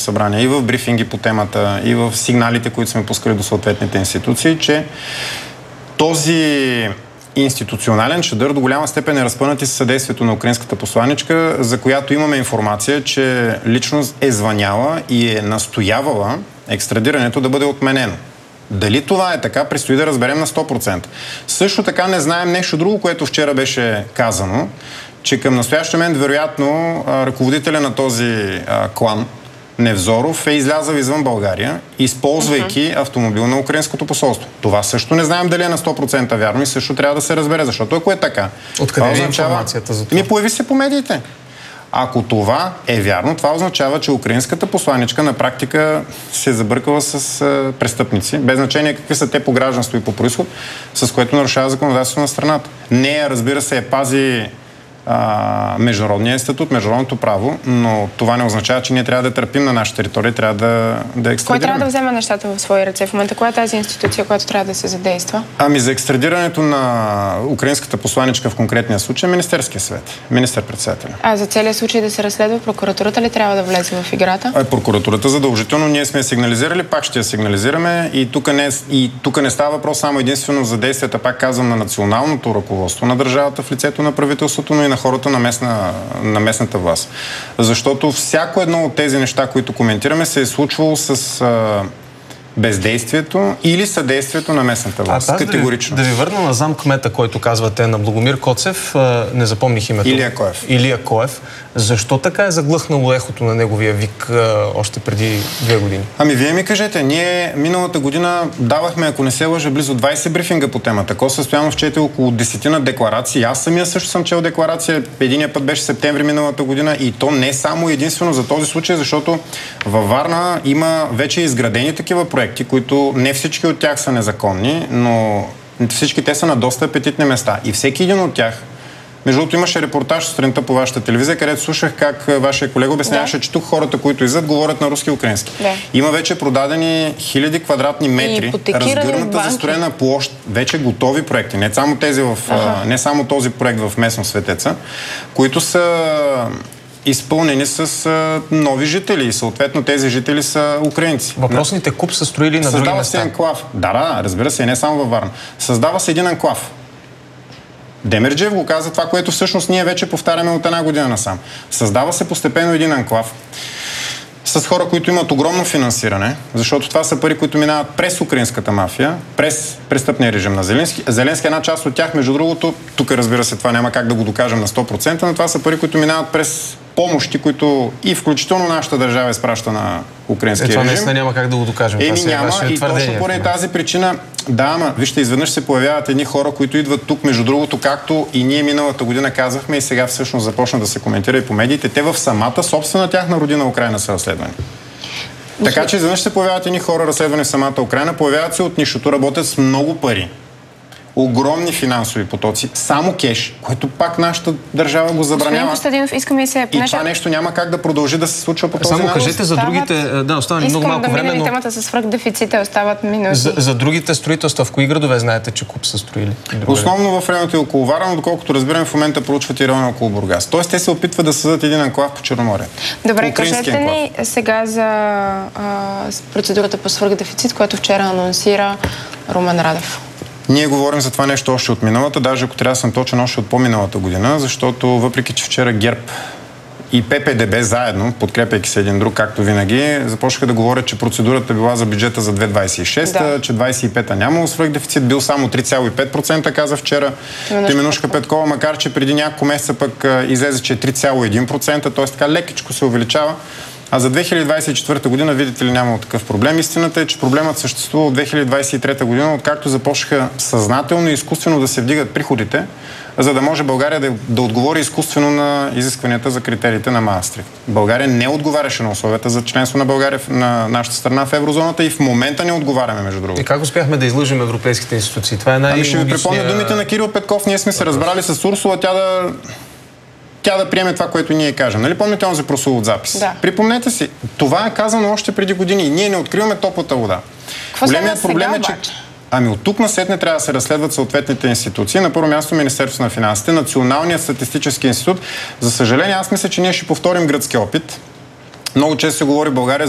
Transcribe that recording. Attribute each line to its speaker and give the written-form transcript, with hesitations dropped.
Speaker 1: събрание, и в брифинги по темата, и в сигналите, които сме пускали до съответните институции, че този институционален чадър до голяма степен е разпънат и със съдействието на украинската посланичка, за която имаме информация, че лично е звъняла и е настоявала екстрадирането да бъде отменено. Дали това е така, предстои да разберем на 100%. Също така не знаем нещо друго, което вчера беше казано, че към настоящия момент, вероятно, ръководителя на този клан, Невзоров, е излязъл извън България, използвайки автомобил на украинското посолство. Това също не знаем дали е на 100% вярно и също трябва да се разбере, защото ако е така...
Speaker 2: Откъде е информацията за това?
Speaker 1: Появи се по медиите. Ако това е вярно, това означава, че украинската посланичка на практика се е забъркала с престъпници, без значение какви са те по гражданство и по произход, с което нарушава законодателството на страната. Нея, разбира се, пази международния статут, международното право, но това не означава, че ние трябва да търпим на наша територия, трябва да екстрадираме.
Speaker 3: Кой трябва да вземе нещата в свои ръце в момента? Коя е тази институция, която трябва да се задейства?
Speaker 1: За екстрадирането на украинската посланичка в конкретния случай е Министерския съвет, министър-председателя.
Speaker 3: За целия случай да се разследва, прокуратурата ли трябва да влезе в играта?
Speaker 1: Прокуратурата задължително. Ние сме сигнализирали, пак ще я сигнализираме и тук не става въпрос само единствено за действията, пак казвам, на националното ръководство на държавата в лицето на правителството, но и на хората на местната власт. Защото всяко едно от тези неща, които коментираме, се е случвало с бездействието или съдействието на местната власт. Категорично.
Speaker 2: Да ви върна на замкмета, който казвате, на Благомир Коцев, не запомних името.
Speaker 1: Илия
Speaker 2: Коев. Защо така е заглъхнало ехото на неговия вик още преди 2 години?
Speaker 1: Вие ми кажете, ние миналата година давахме, ако не се лъжа, близо 20 брифинга по темата. Коста Стоянов чете около 10 декларации. Аз самия също съм чел декларация. Единия път беше септември миналата година и то не само единствено за този случай, защото във Варна има вече изградени такива проекти, които не всички от тях са незаконни, но всички те са на доста апетитни места. И всеки един от тях. Между другото, имаше репортаж сутринта по вашата телевизия, където слушах как вашия колега обясняваше, че тук хората, които излизат, говорят на руски и украински. Има вече продадени хиляди квадратни метри, разгърната застроена площ, вече готови проекти. Не само тези не само този проект в местно Светеца, които са изпълнени с нови жители и съответно тези жители са украинци.
Speaker 2: Въпросните КУП са строили на други места.
Speaker 1: Създава се анклав. Да, разбира се, не само във Варна. Създава се един анклав. Демерджиев го каза това, което всъщност ние вече повтаряме от 1 година насам. Създава се постепенно един анклав с хора, които имат огромно финансиране, защото това са пари, които минават през украинската мафия, през престъпния режим на Зеленски. Зеленски една част от тях, между другото, тук разбира се, това няма как да го докажем на 100%, но това са пари, които минават през помощи, които и включително нашата държава изпраща на украинския режим.
Speaker 2: Това наистина няма как да го докажем.
Speaker 1: Няма и точно поради тази причина, вижте, изведнъж се появяват едни хора, които идват тук, между другото, както и ние миналата година казахме и сега всъщност започна да се коментира и по медиите, те в самата собствена тяхна родина Украйна са разследвани. Така че изведнъж се появяват едни хора разследвани в самата Украйна, появяват се от нищото, работят с много пари. Огромни финансови потоци, само кеш, което пак нашата държава го забранява.
Speaker 3: Господин Костадинов, искаме
Speaker 1: и това нещо няма как да продължи да се случва по този начин.
Speaker 2: Само кажете за другите... остава много малко време, но...
Speaker 3: темата с свръхдефицита, остават минути.
Speaker 2: За другите строителства, в кои градове знаете, че КУП са строили?
Speaker 1: Основно в районите около Варна, но доколкото разбираме, в момента проучват и района около Бургас. Тоест те се опитват да създадат един анклав по Черноморие.
Speaker 3: Добре, кажете ни сега за процедурата по свръхдефицит, което вчера анонсира Румен Радев.
Speaker 1: Ние говорим за това нещо още от миналата, даже ако трябва да съм точен, още от по-миналата година, защото въпреки, че вчера ГЕРБ и ППДБ заедно, подкрепяйки се един друг, както винаги, започнаха да говорят, че процедурата била за бюджета за 2026, че 25-та нямало свръхдефицит, бил само 3,5%, каза вчера Теменужка Петкова, макар че преди няколко месеца пък излезе, че е 3,1%, т.е. така лекичко се увеличава. А за 2024 година, видите ли, нямало такъв проблем. Истината е, че проблемът съществува от 2023 година, откакто започнаха съзнателно и изкуствено да се вдигат приходите, за да може България да отговори изкуствено на изискванията за критериите на Маастрихт. България не отговаряше на условията за членство на България на нашата страна в еврозоната и в момента не отговаряме, между другото.
Speaker 2: И как успяхме да излъжим европейските институции? Това е
Speaker 1: ще ви припомня думите на Кирил Петков. Ние сме се разбрали с Урсула, тя да приеме това, което ние кажем. Нали помните онзи прословут запис?
Speaker 3: Да.
Speaker 1: Припомнете си, това е казано още преди години и ние не откриваме топлата вода. Големият проблем е, че от тук насетне трябва да се разследват съответните институции. На първо място Министерството на финансите, Националният статистически институт. За съжаление, аз мисля, че ние ще повторим гръцкия опит. Много често се говори в България